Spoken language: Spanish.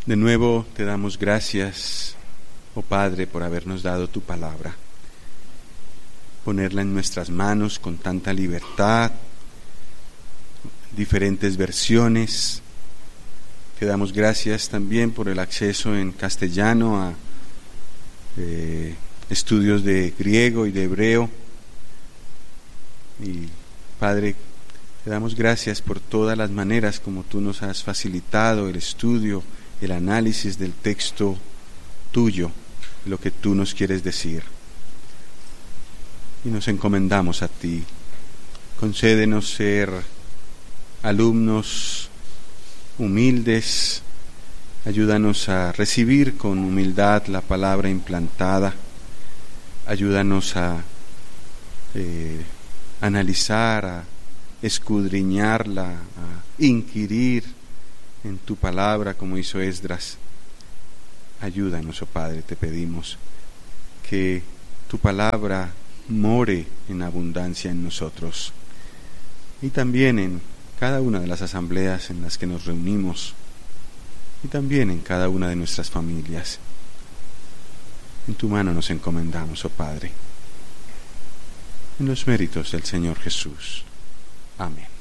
De nuevo te damos gracias, oh Padre, por habernos dado tu palabra, ponerla en nuestras manos con tanta libertad, diferentes versiones. Te damos gracias también por el acceso en castellano a estudios de griego y de hebreo. Y Padre, te damos gracias por todas las maneras como tú nos has facilitado el estudio, el análisis del texto tuyo, lo que tú nos quieres decir. Y nos encomendamos a ti. Concédenos ser alumnos humildes, ayúdanos a recibir con humildad la palabra implantada, ayúdanos a analizar, a escudriñarla, a inquirir en tu palabra como hizo Esdras. Ayúdanos, oh Padre, te pedimos que tu palabra more en abundancia en nosotros y también en cada una de las asambleas en las que nos reunimos y también en cada una de nuestras familias. En tu mano nos encomendamos, oh Padre, en los méritos del Señor Jesús. Amén.